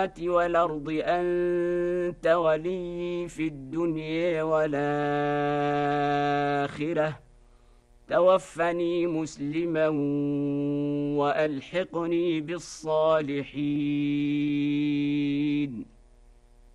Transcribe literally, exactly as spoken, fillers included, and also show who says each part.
Speaker 1: والأرض أنت ولي في الدنيا والآخرة توفني مسلما وألحقني بالصالحين.